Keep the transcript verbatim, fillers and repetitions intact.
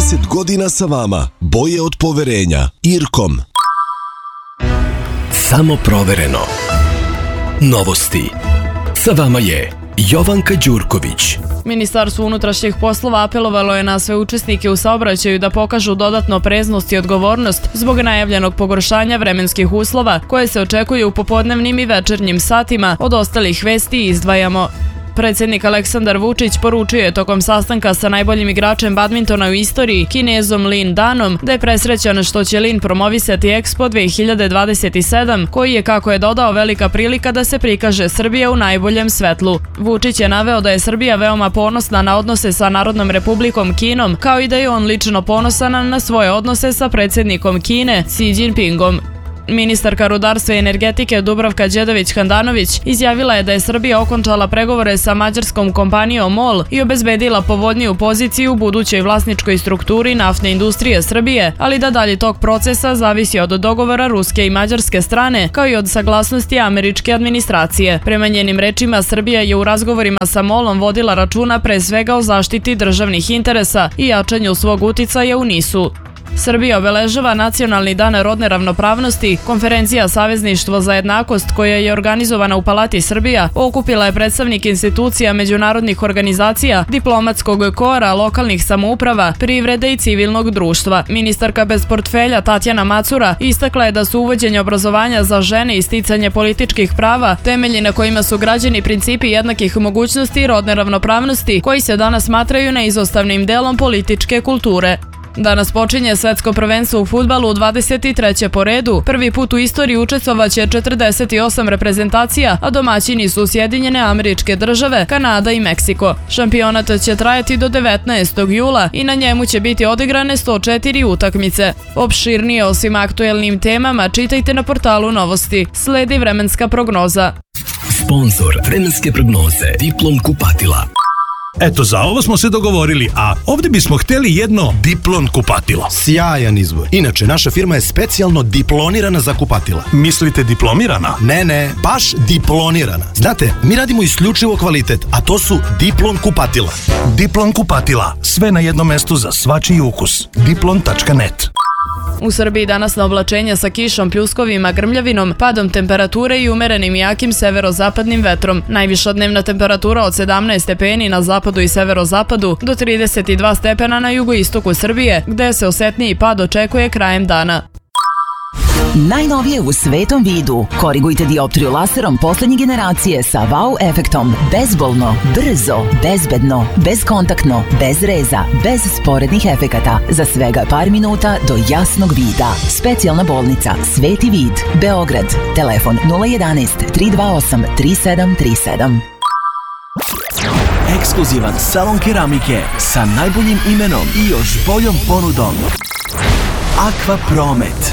trideset godina sa vama. Boje od poverenja. Irkom. Samo provereno. Novosti. Sa vama je Jovanka Đurković. Ministarstvo unutrašnjih poslova apelovalo je na sve učesnike u saobraćaju da pokažu dodatno opreznost i odgovornost zbog najavljenog pogoršanja vremenskih uslova koje se očekuju u popodnevnim i večernjim satima. Od ostalih vesti izdvajamo. Predsjednik Aleksandar Vučić poručio je tokom sastanka sa najboljim igračem badmintona u istoriji, Kinezom Lin Danom, da je presrećan što će Lin promovisati Expo dve hiljade dvadeset sedam, koji je, kako je dodao, velika prilika da se prikaže Srbija u najboljem svetlu. Vučić je naveo da je Srbija veoma ponosna na odnose sa Narodnom Republikom Kinom, kao i da je on lično ponosan na svoje odnose sa predsjednikom Kine, Xi Jinpingom. Ministarka rudarstva i energetike Dubravka Đedović-Handanović izjavila je da je Srbija okončala pregovore sa mađarskom kompanijom MOL i obezbedila povoljniju poziciju u budućoj vlasničkoj strukturi naftne industrije Srbije, ali da dalje tog procesa zavisi od dogovora ruske i mađarske strane, kao i od saglasnosti američke administracije. Prema njenim rečima, Srbija je u razgovorima sa MOL-om vodila računa pre svega o zaštiti državnih interesa i jačanju svog uticaja u nisu. Srbija obeležava Nacionalni dan rodne ravnopravnosti. Konferencija Savezništvo za jednakost, koja je organizovana u Palati Srbija, okupila je predstavnike institucija međunarodnih organizacija, diplomatskog kora, lokalnih samouprava, privrede i civilnog društva. Ministarka bez portfelja Tatjana Macura istakla je da su uvođenje obrazovanja za žene i sticanje političkih prava temelji na kojima su građeni principi jednakih mogućnosti i rodne ravnopravnosti, koji se danas smatraju neizostavnim delom političke kulture. Danas počinje svetsko prvenstvo u fudbalu u dvadeset trećem po redu. Prvi put u istoriji učestvovaće četrdeset osam reprezentacija, a domaćini su Sjedinjene Američke Države, Kanada i Meksiko. Šampionat će trajati do devetnaestog jula i na njemu će biti odigrane sto četiri utakmice. Opširnije o svim aktuelnim temama čitajte na portalu Novosti. Sledi vremenska prognoza. Sponzor vremenske prognoze Diplom kupatila. Eto, za ovo smo se dogovorili, a ovdje bismo htjeli jedno Diplon kupatilo. Sjajan izbor. Inače, naša firma je specijalno diplonirana za kupatila. Mislite diplomirana? Ne, ne, baš diplonirana. Znate, mi radimo isključivo kvalitet, a to su Diplon kupatila. Diplon kupatila. Sve na jednom mestu za svačiji ukus. diplon tačka net. U Srbiji danas na oblačenja sa kišom, pljuskovima, grmljavinom, padom temperature i umerenim jakim severozapadnim vetrom. Najviša dnevna temperatura od sedamnaest stepeni na zapadu i severozapadu do trideset dva stepena na jugoistoku Srbije, gde se osetniji pad očekuje krajem dana. Najnovije u svetom vidu. Korigujte dioptriju laserom poslednje generacije sa wow efektom. Bezbolno, brzo, bezbedno, bezkontaktno, bez reza, bez sporednih efekata. Za svega par minuta do jasnog vida. Specijalna bolnica Sveti vid, Beograd. Telefon nula jedanaest tri dva osam tri sedam tri sedam. Ekskluzivan salon keramike sa najboljim imenom i još boljom ponudom. Aqua Promet.